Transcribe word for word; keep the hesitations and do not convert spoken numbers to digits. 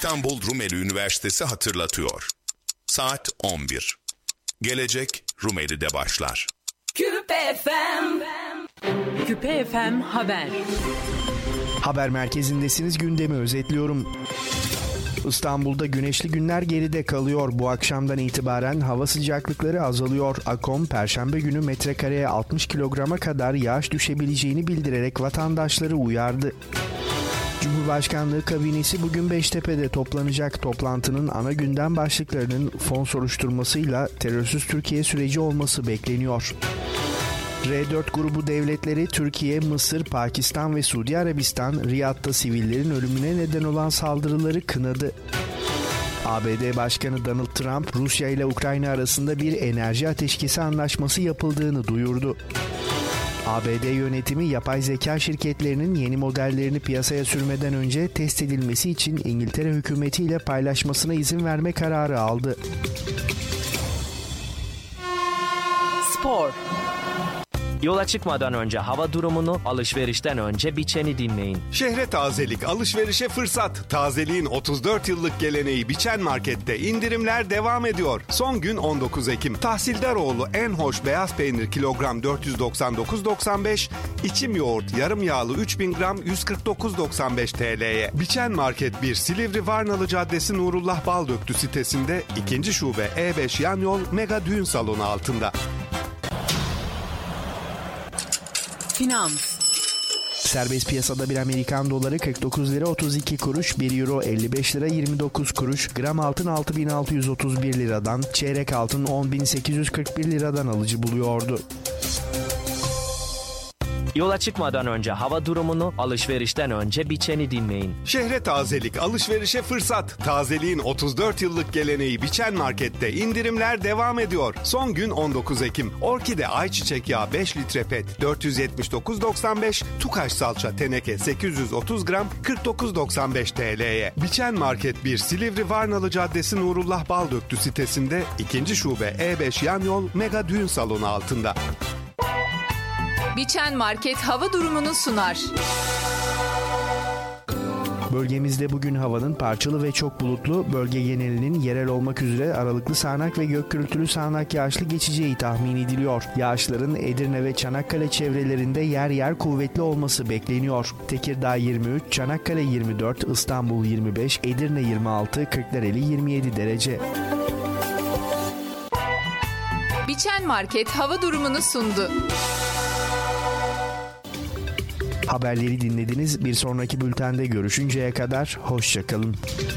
İstanbul Rumeli Üniversitesi hatırlatıyor. Saat on bir. Gelecek Rumeli'de başlar. Küpe F M. Küpe F M Haber. Haber merkezindesiniz, gündemi özetliyorum. İstanbul'da güneşli günler geride kalıyor. Bu akşamdan itibaren hava sıcaklıkları azalıyor. AKOM, Perşembe günü metrekareye altmış kilograma kadar yağış düşebileceğini bildirerek vatandaşları uyardı. Cumhurbaşkanlığı kabinesi bugün Beştepe'de toplanacak. Toplantının ana gündem başlıklarının fon soruşturmasıyla terörsüz Türkiye süreci olması bekleniyor. R dört grubu devletleri Türkiye, Mısır, Pakistan ve Suudi Arabistan, Riyad'da sivillerin ölümüne neden olan saldırıları kınadı. A B D Başkanı Donald Trump, Rusya ile Ukrayna arasında bir enerji ateşkesi anlaşması yapıldığını duyurdu. A B D yönetimi yapay zeka şirketlerinin yeni modellerini piyasaya sürmeden önce test edilmesi için İngiltere hükümetiyle paylaşmasına izin verme kararı aldı. Spor. Yola çıkmadan önce hava durumunu, alışverişten önce Biçen'i dinleyin. Şehre tazelik, alışverişe fırsat. Tazeliğin otuz dört yıllık geleneği Biçen Market'te indirimler devam ediyor. Son gün on dokuz Ekim. Tahsildaroğlu en hoş beyaz peynir kilogram dört yüz doksan dokuz doksan beş, içim yoğurt yarım yağlı üç bin gram yüz kırk dokuz doksan beş T L'ye. Biçen Market bir, Silivri Varnalı Caddesi Nurullah Baldöktü sitesinde, ikinci şube E beş yan yol Mega Düğün Salonu altında. Finans. Serbest piyasada bir Amerikan doları kırk dokuz lira otuz iki kuruş, bir euro elli beş lira yirmi dokuz kuruş, gram altın altı bin altı yüz otuz bir liradan, çeyrek altın on bin sekiz yüz kırk bir liradan alıcı buluyordu. Yola çıkmadan önce hava durumunu, alışverişten önce Biçen'i dinleyin. Şehre tazelik, alışverişe fırsat. Tazeliğin otuz dört yıllık geleneği Biçen Market'te indirimler devam ediyor. Son gün on dokuz Ekim. Orkide ayçiçek yağı beş litre pet dört yüz yetmiş dokuz doksan beş, Tukaş salça teneke sekiz yüz otuz gram kırk dokuz doksan beş T L'ye. Biçen Market bir, Silivri Varnalı Caddesi Nurullah Baldöktü sitesinde, ikinci şube E beş yan yol Mega Düğün Salonu altında. Biçen Market hava durumunu sunar. Bölgemizde bugün havanın parçalı ve çok bulutlu, bölge genelinin yerel olmak üzere aralıklı sağanak ve gök gürültülü sağanak yağışlı geçeceği tahmin ediliyor. Yağışların Edirne ve Çanakkale çevrelerinde yer yer kuvvetli olması bekleniyor. Tekirdağ yirmi üç, Çanakkale yirmi dört, İstanbul yirmi beş, Edirne yirmi altı, Kırklareli yirmi yedi derece. Biçen Market hava durumunu sundu. Haberleri dinlediniz. Bir sonraki bültende görüşünceye kadar hoşça kalın.